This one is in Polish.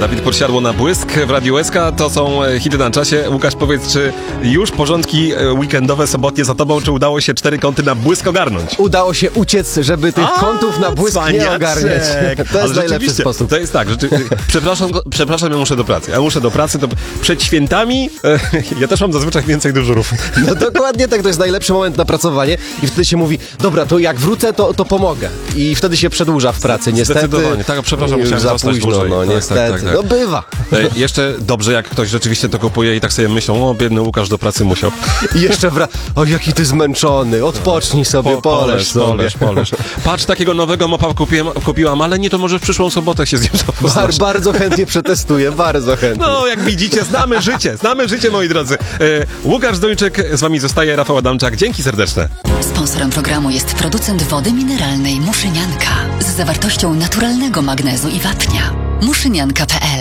Dawid Podsiadło na Błysk w Radiu SK. To są hity na czasie. Łukasz, powiedz, czy już porządki weekendowe, sobotnie za tobą, czy udało się 4 kąty na Błysk ogarnąć? Udało się uciec, żeby tych kątów na Błysk nie ogarniać. To jest najlepszy sposób. To jest tak, że przepraszam, ja muszę do pracy. Ja muszę do pracy, to przed świętami ja też mam zazwyczaj więcej dyżurów. No dokładnie tak, to jest najlepszy moment na pracowanie i wtedy się mówi, dobra, to jak wrócę, to pomogę. I wtedy się przedłuża w pracy, niestety. Zdecydowanie, tak, przepraszam, musiałem za zostać późno, dłużej. no Tak, niestety. tak. No bywa. Jeszcze dobrze, jak ktoś rzeczywiście to kupuje i tak sobie myślą, o biedny Łukasz do pracy musiał. I jeszcze o jaki ty zmęczony, odpocznij sobie, poleż sobie. Polesz. Patrz, takiego nowego mopa kupiłam, ale nie, to może w przyszłą sobotę się z nim zapoznasz. Bardzo chętnie przetestuję, bardzo chętnie. No, jak widzicie, znamy życie, moi drodzy. Łukasz Zdończyk, z wami zostaje Rafał Adamczak. Dzięki serdeczne. Sponsorem programu jest producent wody mineralnej Muszynianka z zawartością naturalnego magnezu i wapnia. Muszynianka.pl